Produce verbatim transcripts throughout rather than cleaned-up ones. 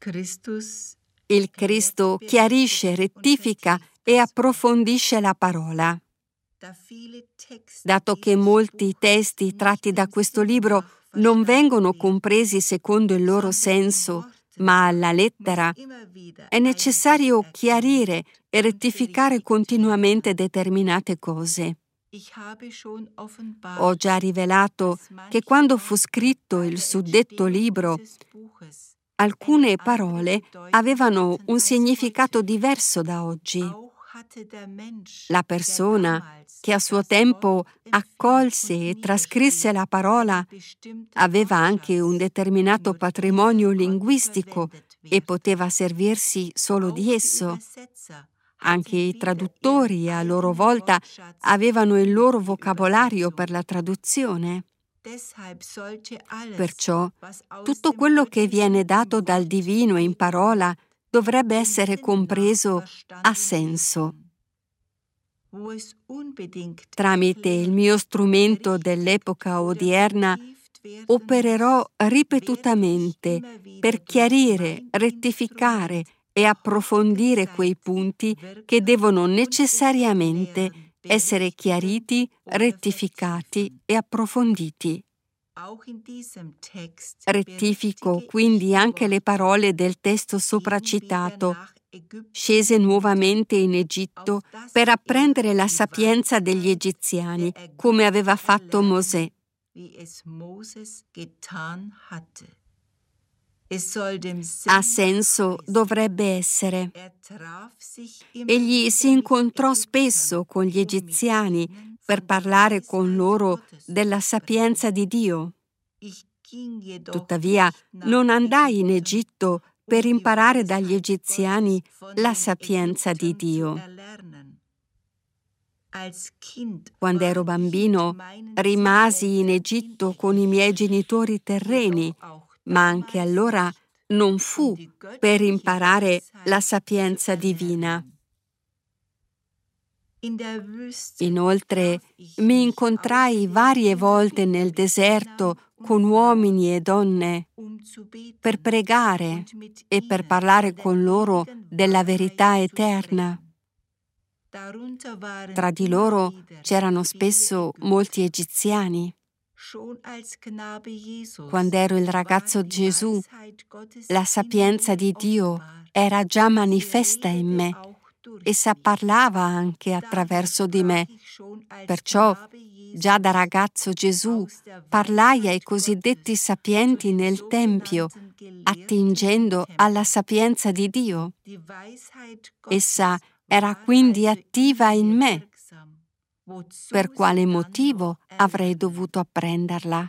Il Cristo chiarisce, rettifica e approfondisce la parola. Dato che molti testi tratti da questo libro non vengono compresi secondo il loro senso, ma alla lettera, è necessario chiarire e rettificare continuamente determinate cose. Ho già rivelato che quando fu scritto il suddetto libro, alcune parole avevano un significato diverso da oggi. La persona che a suo tempo accolse e trascrisse la parola aveva anche un determinato patrimonio linguistico e poteva servirsi solo di esso. Anche i traduttori, a loro volta, avevano il loro vocabolario per la traduzione. Perciò, tutto quello che viene dato dal divino in parola dovrebbe essere compreso a senso. Tramite il mio strumento dell'epoca odierna, opererò ripetutamente per chiarire, rettificare e approfondire quei punti che devono necessariamente essere chiariti, rettificati e approfonditi. Rettifico quindi anche le parole del testo sopracitato, scese nuovamente in Egitto per apprendere la sapienza degli egiziani, come aveva fatto Mosè. Ha senso dovrebbe essere. Egli si incontrò spesso con gli egiziani per parlare con loro della sapienza di Dio. Tuttavia, non andai in Egitto per imparare dagli egiziani la sapienza di Dio. Quando ero bambino, rimasi in Egitto con i miei genitori terreni, ma anche allora non fu per imparare la sapienza divina. Inoltre, mi incontrai varie volte nel deserto con uomini e donne per pregare e per parlare con loro della verità eterna. Tra di loro c'erano spesso molti egiziani. Quando ero il ragazzo Gesù, la sapienza di Dio era già manifesta in me. Essa parlava anche attraverso di me. Perciò, già da ragazzo Gesù, parlai ai cosiddetti sapienti nel Tempio, attingendo alla sapienza di Dio. Essa era quindi attiva in me. Per quale motivo avrei dovuto apprenderla?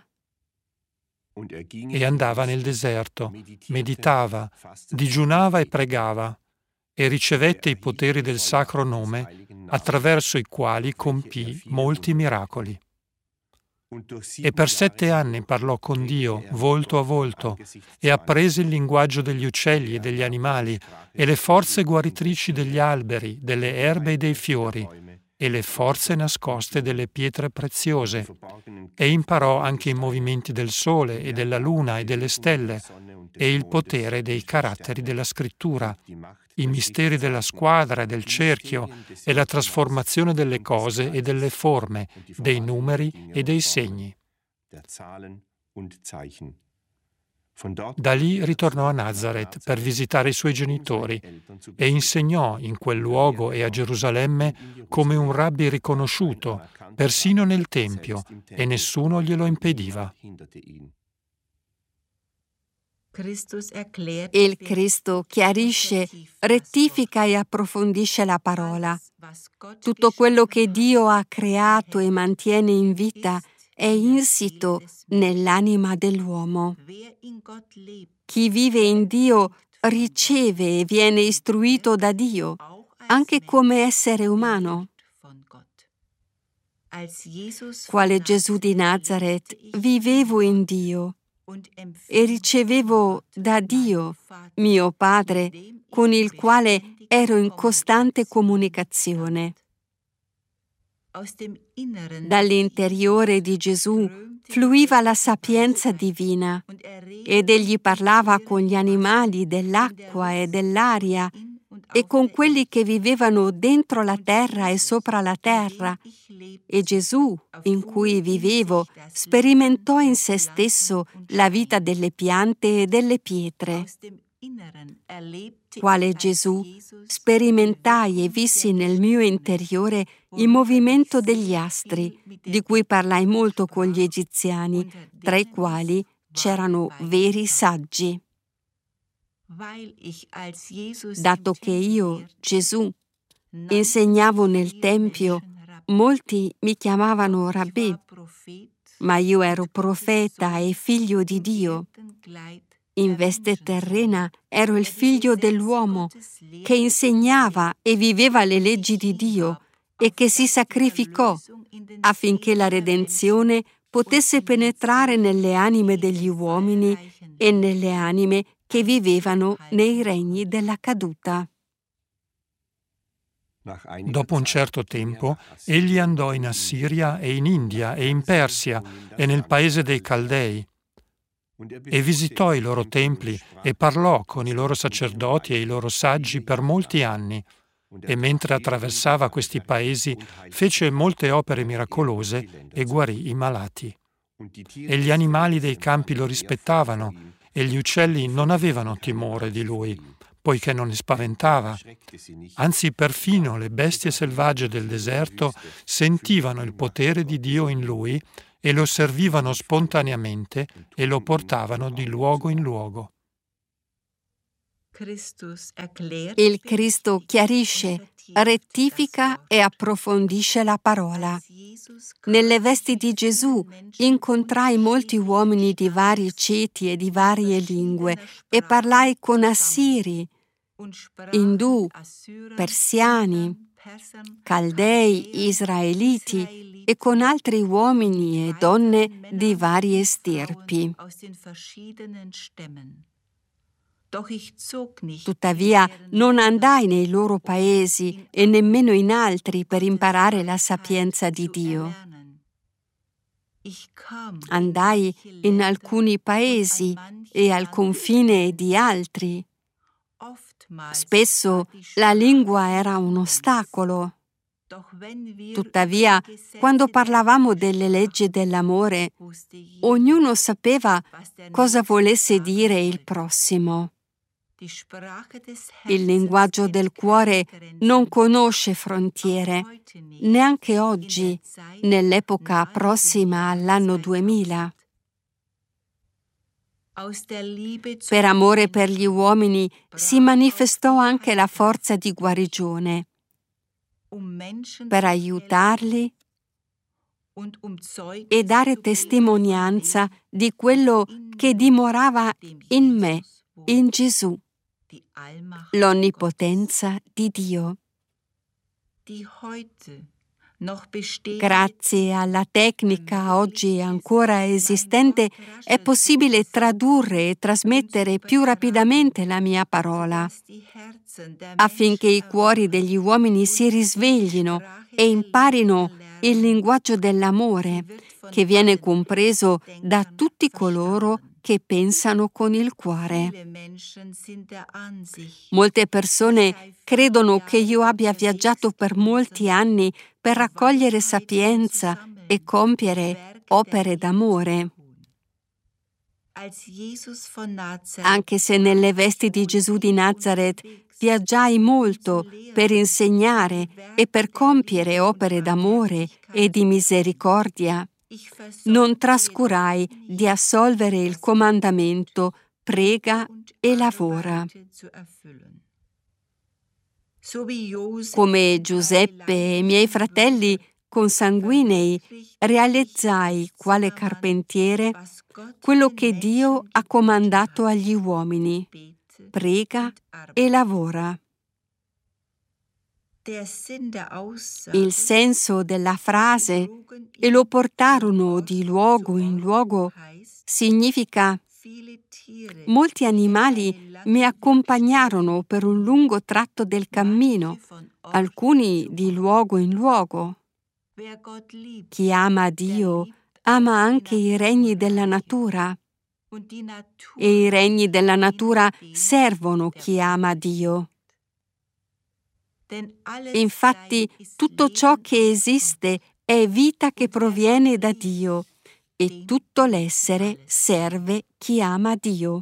E andava nel deserto, meditava, digiunava e pregava, e ricevette i poteri del sacro nome, attraverso i quali compì molti miracoli. E per sette anni parlò con Dio, volto a volto, e apprese il linguaggio degli uccelli e degli animali, e le forze guaritrici degli alberi, delle erbe e dei fiori, e le forze nascoste delle pietre preziose, e imparò anche i movimenti del sole e della luna e delle stelle, e il potere dei caratteri della scrittura, i misteri della squadra e del cerchio, e la trasformazione delle cose e delle forme, dei numeri e dei segni. Da lì ritornò a Nazaret per visitare i suoi genitori e insegnò in quel luogo e a Gerusalemme come un rabbi riconosciuto, persino nel Tempio, e nessuno glielo impediva. Il Cristo chiarisce, rettifica e approfondisce la parola. Tutto quello che Dio ha creato e mantiene in vita è insito nell'anima dell'uomo. Chi vive in Dio riceve e viene istruito da Dio, anche come essere umano. Quale Gesù di Nazaret, vivevo in Dio e ricevevo da Dio, mio Padre, con il quale ero in costante comunicazione. Dall'interiore di Gesù fluiva la sapienza divina ed egli parlava con gli animali dell'acqua e dell'aria e con quelli che vivevano dentro la terra e sopra la terra. E Gesù, in cui vivevo, sperimentò in se stesso la vita delle piante e delle pietre. Quale Gesù, sperimentai e vissi nel mio interiore il movimento degli astri, di cui parlai molto con gli egiziani, tra i quali c'erano veri saggi. Dato che io, Gesù, insegnavo nel Tempio, molti mi chiamavano Rabbì, ma io ero profeta e figlio di Dio. In veste terrena ero il figlio dell'uomo che insegnava e viveva le leggi di Dio e che si sacrificò affinché la redenzione potesse penetrare nelle anime degli uomini e nelle anime che vivevano nei regni della caduta. Dopo un certo tempo, egli andò in Assiria e in India e in Persia e nel paese dei Caldei, e visitò i loro templi e parlò con i loro sacerdoti e i loro saggi per molti anni, e mentre attraversava questi paesi fece molte opere miracolose e guarì i malati. E gli animali dei campi lo rispettavano, e gli uccelli non avevano timore di lui, poiché non li spaventava. Anzi, perfino le bestie selvagge del deserto sentivano il potere di Dio in lui e lo servivano spontaneamente e lo portavano di luogo in luogo. Il Cristo chiarisce, rettifica e approfondisce la parola. Nelle vesti di Gesù incontrai molti uomini di vari ceti e di varie lingue e parlai con assiri, indù, persiani, caldei, israeliti e con altri uomini e donne di varie stirpi. Tuttavia non andai nei loro paesi e nemmeno in altri per imparare la sapienza di Dio. Andai in alcuni paesi e al confine di altri. Spesso la lingua era un ostacolo. Tuttavia, quando parlavamo delle leggi dell'amore, ognuno sapeva cosa volesse dire il prossimo. Il linguaggio del cuore non conosce frontiere, neanche oggi, nell'epoca prossima all'anno duemila. Per amore per gli uomini si manifestò anche la forza di guarigione, per aiutarli e dare testimonianza di quello che dimorava in me, in Gesù, l'onnipotenza di Dio. Grazie alla tecnica oggi ancora esistente è possibile tradurre e trasmettere più rapidamente la mia parola, affinché i cuori degli uomini si risveglino e imparino il linguaggio dell'amore, che viene compreso da tutti coloro che pensano con il cuore. Molte persone credono che io abbia viaggiato per molti anni per raccogliere sapienza e compiere opere d'amore. Anche se nelle vesti di Gesù di Nazaret viaggiai molto per insegnare e per compiere opere d'amore e di misericordia, non trascurai di assolvere il comandamento prega e lavora. Come Giuseppe e i miei fratelli consanguinei, realizzai quale carpentiere quello che Dio ha comandato agli uomini: prega e lavora. Il senso della frase "e lo portarono di luogo in luogo" significa: molti animali mi accompagnarono per un lungo tratto del cammino, alcuni di luogo in luogo. Chi ama Dio ama anche i regni della natura, e i regni della natura servono chi ama Dio. Infatti, tutto ciò che esiste è vita che proviene da Dio, e tutto l'essere serve chi ama Dio.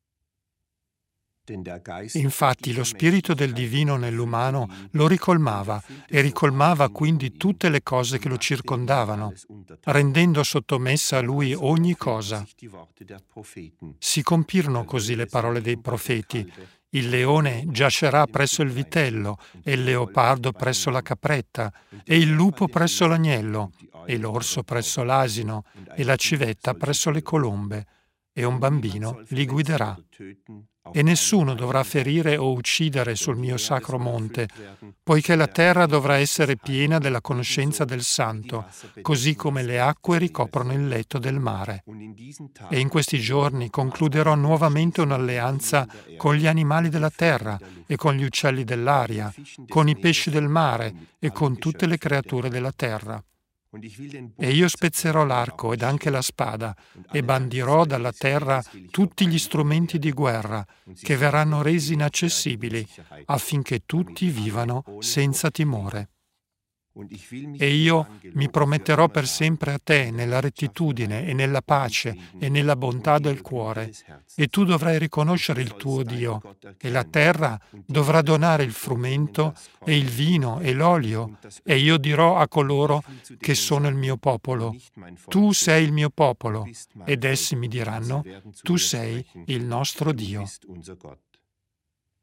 Infatti lo spirito del divino nell'umano lo ricolmava e ricolmava quindi tutte le cose che lo circondavano, rendendo sottomessa a lui ogni cosa. Si compirono così le parole dei profeti: il leone giacerà presso il vitello, e il leopardo presso la capretta, e il lupo presso l'agnello, e l'orso presso l'asino, e la civetta presso le colombe, e un bambino li guiderà. E nessuno dovrà ferire o uccidere sul mio sacro monte, poiché la terra dovrà essere piena della conoscenza del Santo, così come le acque ricoprono il letto del mare. E in questi giorni concluderò nuovamente un'alleanza con gli animali della terra e con gli uccelli dell'aria, con i pesci del mare e con tutte le creature della terra. E io spezzerò l'arco ed anche la spada, e bandirò dalla terra tutti gli strumenti di guerra, che verranno resi inaccessibili, affinché tutti vivano senza timore. E io mi prometterò per sempre a te nella rettitudine e nella pace e nella bontà del cuore, e tu dovrai riconoscere il tuo Dio, e la terra dovrà donare il frumento e il vino e l'olio, e io dirò a coloro che sono il mio popolo: tu sei il mio popolo, ed essi mi diranno: tu sei il nostro Dio.